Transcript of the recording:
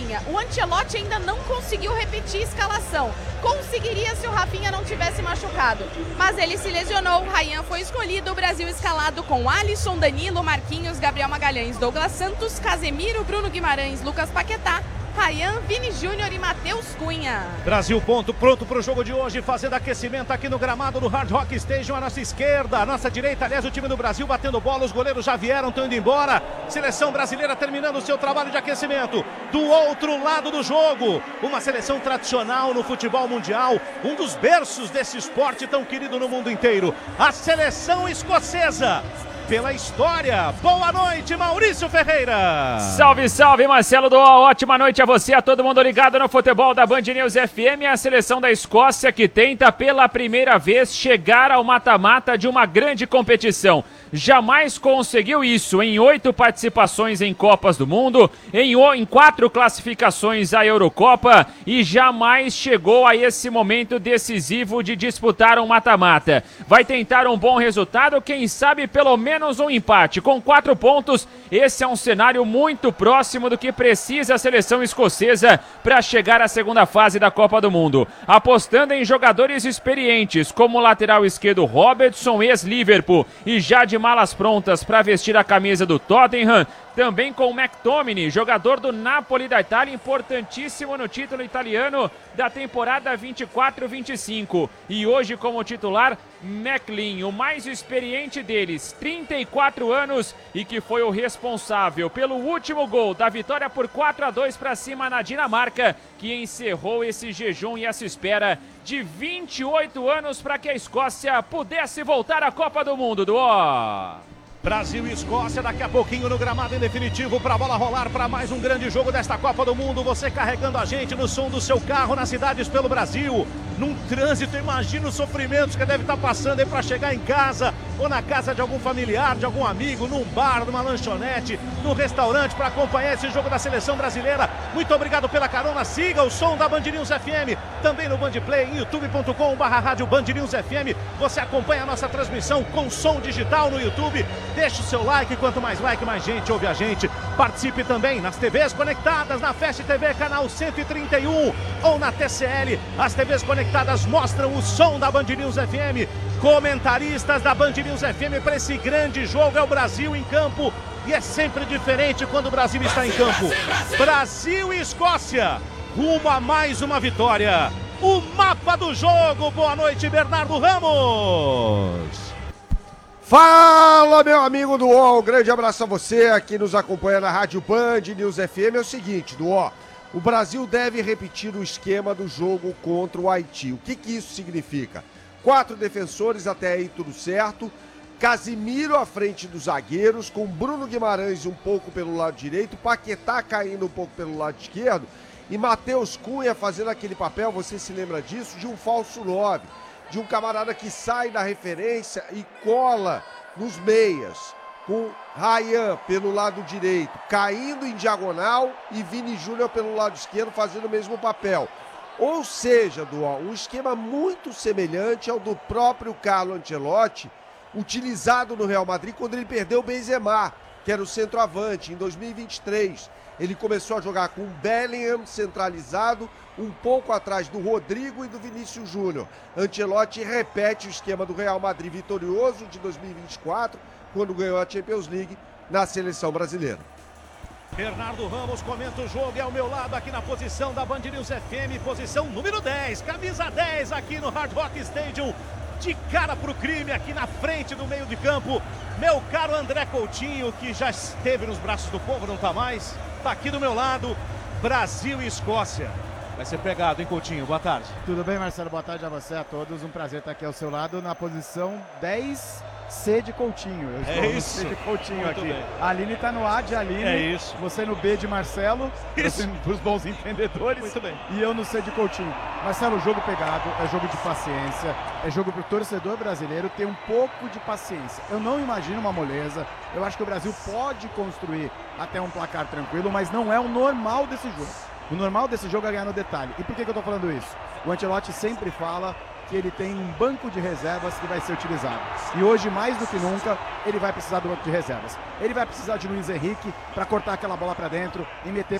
Rafinha. O Ancelotti ainda não conseguiu repetir a escalação. Conseguiria se o Rafinha não tivesse machucado. Mas ele se lesionou, o Ryan foi escolhido, o Brasil escalado com Alisson, Danilo, Marquinhos, Gabriel Magalhães, Douglas Santos, Casemiro, Bruno Guimarães, Lucas Paquetá, Ryan, Vini Júnior e Matheus Cunha. Brasil pronto para o jogo de hoje, fazendo aquecimento aqui no gramado do Hard Rock Stadium, à nossa esquerda, à nossa direita, aliás, o time do Brasil batendo bola, os goleiros já vieram, estão indo embora. Seleção brasileira terminando o seu trabalho de aquecimento. Do outro lado do jogo, uma seleção tradicional no futebol mundial, um dos berços desse esporte tão querido no mundo inteiro, a seleção escocesa. Pela história. Boa noite, Maurício Ferreira. Salve, salve, Marcelo Doal. Ótima noite a você, a todo mundo ligado no futebol da Band News FM. A seleção da Escócia que tenta pela primeira vez chegar ao mata-mata de uma grande competição. Jamais conseguiu isso em 8 participações em Copas do Mundo, em 4 classificações à Eurocopa e jamais chegou a esse momento decisivo de disputar um mata-mata. Vai tentar um bom resultado, quem sabe pelo menos um empate. Com 4 pontos, esse é um cenário muito próximo do que precisa a seleção escocesa para chegar à segunda fase da Copa do Mundo. Apostando em jogadores experientes, como o lateral esquerdo Robertson, ex-Liverpool, e já de malas prontas para vestir a camisa do Tottenham, também com o McTominay, jogador do Napoli da Itália, importantíssimo no título italiano da temporada 24-25. E hoje como titular, McLean, o mais experiente deles, 34 anos e que foi o responsável pelo último gol da vitória por 4-2 para cima na Dinamarca, que encerrou esse jejum e essa espera de 28 anos para que a Escócia pudesse voltar à Copa do Mundo, Brasil e Escócia daqui a pouquinho no gramado em definitivo para a bola rolar para mais um grande jogo desta Copa do Mundo. Você carregando a gente no som do seu carro nas cidades pelo Brasil, num trânsito, imagina os sofrimentos que deve estar passando aí para chegar em casa ou na casa de algum familiar, de algum amigo, num bar, numa lanchonete, num restaurante para acompanhar esse jogo da seleção brasileira. Muito obrigado pela carona, siga o som da Band News FM, também no Band Play, em youtube.com/rádio Band News FM. Você acompanha a nossa transmissão com som digital no YouTube. Deixe o seu like, quanto mais like, mais gente ouve a gente. Participe também nas TVs conectadas, na Fast TV, canal 131, ou na TCL. As TVs conectadas mostram o som da Band News FM. Comentaristas da Band News FM para esse grande jogo é o Brasil em campo. E é sempre diferente quando o Brasil está em campo. Brasil e Escócia, rumo a mais uma vitória. O mapa do jogo. Boa noite, Bernardo Ramos. Fala, meu amigo do UOL, grande abraço a você aqui nos acompanha na Rádio Band News FM. É o seguinte, do UOL, o Brasil deve repetir o esquema do jogo contra o Haiti. O que isso significa? 4 defensores, até aí tudo certo. Casemiro à frente dos zagueiros, com Bruno Guimarães um pouco pelo lado direito, Paquetá caindo um pouco pelo lado esquerdo e Matheus Cunha fazendo aquele papel, você se lembra disso, de um falso 9. De um camarada que sai da referência e cola nos meias, com Ryan pelo lado direito, caindo em diagonal e Vini Júnior pelo lado esquerdo fazendo o mesmo papel. Ou seja, um esquema muito semelhante ao do próprio Carlo Ancelotti, utilizado no Real Madrid quando ele perdeu o Benzema, que era o centroavante, em 2023. Ele começou a jogar com o Bellingham centralizado, um pouco atrás do Rodrigo e do Vinícius Júnior. Ancelotti repete o esquema do Real Madrid vitorioso de 2024, quando ganhou a Champions League na seleção brasileira. Bernardo Ramos comenta o jogo e ao meu lado aqui na posição da Band News FM, posição número 10, camisa 10 aqui no Hard Rock Stadium. De cara pro crime aqui na frente do meio de campo, meu caro André Coutinho, que já esteve nos braços do povo, não tá mais, tá aqui do meu lado. Brasil e Escócia. Vai ser pegado, hein, Coutinho? Boa tarde. Tudo bem, Marcelo? Boa tarde a você, a todos. Um prazer estar aqui ao seu lado na posição 10C de Coutinho. Eu estou no C de Coutinho muito aqui. Bem. A Aline está no A de Aline. É isso. Você no B de Marcelo. Isso. Para os bons entendedores. Muito bem. E eu no C de Coutinho. Marcelo, jogo pegado, é jogo de paciência, é jogo para o torcedor brasileiro ter um pouco de paciência. Eu não imagino uma moleza. Eu acho que o Brasil pode construir até um placar tranquilo, mas não é o normal desse jogo. O normal desse jogo é ganhar no detalhe. E por que eu tô falando isso? O Ancelotti sempre fala que ele tem um banco de reservas que vai ser utilizado. E hoje, mais do que nunca, ele vai precisar do banco de reservas. Ele vai precisar de Luiz Henrique para cortar aquela bola para dentro e meter